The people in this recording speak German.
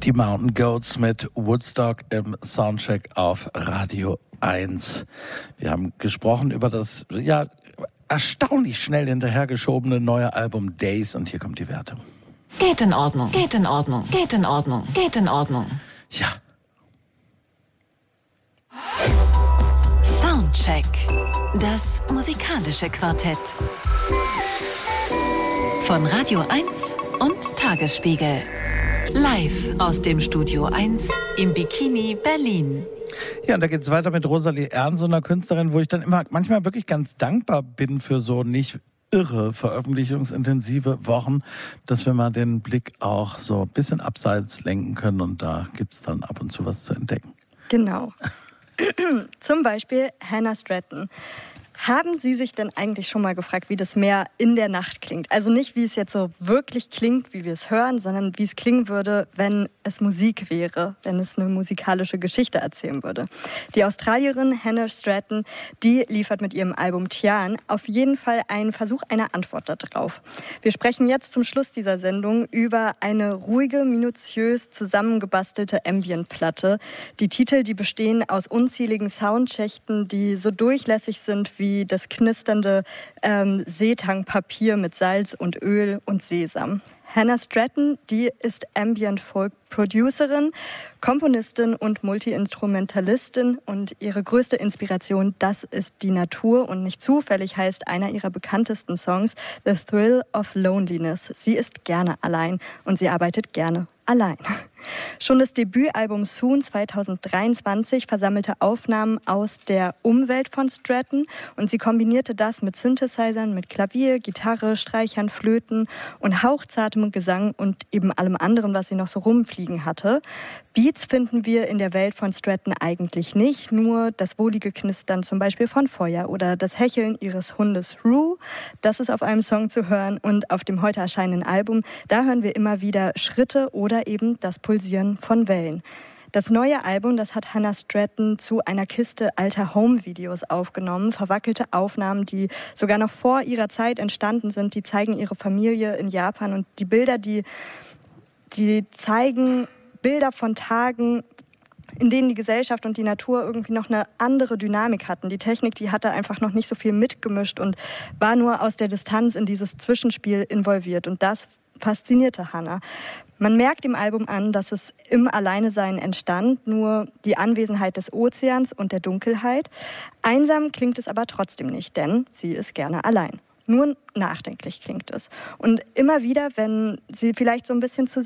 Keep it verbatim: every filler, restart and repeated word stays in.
Die Mountain Goats mit Woodstock im Soundcheck auf Radio eins. Wir haben gesprochen über das ja erstaunlich schnell hinterhergeschobene neue Album Days und hier kommt die Wertung. Geht in Ordnung, geht in Ordnung, geht in Ordnung, geht in Ordnung. Ja. Soundcheck. Das musikalische Quartett. Von Radio eins und Tagesspiegel. Live aus dem Studio eins im Bikini Berlin. Ja, und da geht's weiter mit Rosalie Ernst, so einer Künstlerin, wo ich dann immer manchmal wirklich ganz dankbar bin für so nicht irre veröffentlichungsintensive Wochen, dass wir mal den Blick auch so ein bisschen abseits lenken können und da gibt's dann ab und zu was zu entdecken. Genau. Zum Beispiel Hannah Stratton. Haben Sie sich denn eigentlich schon mal gefragt, wie das Meer in der Nacht klingt? Also nicht, wie es jetzt so wirklich klingt, wie wir es hören, sondern wie es klingen würde, wenn es Musik wäre, wenn es eine musikalische Geschichte erzählen würde. Die Australierin Hannah Stratton, die liefert mit ihrem Album Tian auf jeden Fall einen Versuch einer Antwort darauf. Wir sprechen jetzt zum Schluss dieser Sendung über eine ruhige, minutiös zusammengebastelte Ambient-Platte. Die Titel, die bestehen aus unzähligen Soundschächten, die so durchlässig sind wie wie das knisternde ähm, Seetangpapier mit Salz und Öl und Sesam. Hannah Stratton, die ist Ambient-Folk-Producerin, Komponistin und Multi-Instrumentalistin und ihre größte Inspiration, das ist die Natur und nicht zufällig heißt einer ihrer bekanntesten Songs The Thrill of Loneliness. Sie ist gerne allein und sie arbeitet gerne allein. Schon das Debütalbum Soon zweitausenddreiundzwanzig versammelte Aufnahmen aus der Umwelt von Stratton und sie kombinierte das mit Synthesizern, mit Klavier, Gitarre, Streichern, Flöten und hauchzartem Gesang und eben allem anderen, was sie noch so rumfliegen hatte. Beats finden wir in der Welt von Stratton eigentlich nicht, nur das wohlige Knistern zum Beispiel von Feuer oder das Hecheln ihres Hundes Rue. Das ist auf einem Song zu hören und auf dem heute erscheinenden Album, da hören wir immer wieder Schritte oder eben das Pulsieren von Wellen. Das neue Album, das hat Hannah Stratton zu einer Kiste alter Home-Videos aufgenommen. Verwackelte Aufnahmen, die sogar noch vor ihrer Zeit entstanden sind, die zeigen ihre Familie in Japan. Und die Bilder, die, die zeigen Bilder von Tagen, in denen die Gesellschaft und die Natur irgendwie noch eine andere Dynamik hatten. Die Technik, die hatte einfach noch nicht so viel mitgemischt und war nur aus der Distanz in dieses Zwischenspiel involviert. Und das faszinierte Hannah. Man merkt im Album an, dass es im Alleinesein entstand, nur die Anwesenheit des Ozeans und der Dunkelheit. Einsam klingt es aber trotzdem nicht, denn sie ist gerne allein. Nur nachdenklich klingt es. Und immer wieder, wenn sie vielleicht so ein bisschen zu